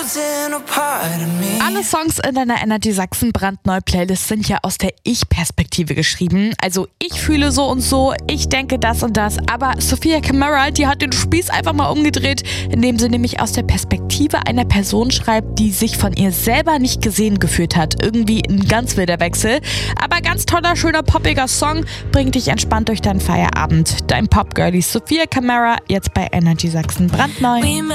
Alle Songs in deiner Energy Sachsen brandneue Playlist sind ja aus der Ich-Perspektive geschrieben. Also ich fühle so und so, ich denke das und das. Aber Sophia Kamara, die hat den Spieß einfach mal umgedreht, indem sie nämlich aus der Perspektive einer Person schreibt, die sich von ihr selber nicht gesehen gefühlt hat. Irgendwie ein ganz wilder Wechsel. Aber ganz toller, schöner, poppiger Song, bringt dich entspannt durch deinen Feierabend. Dein Popgirlie Sophia Kamara, jetzt bei Energy Sachsen brandneu.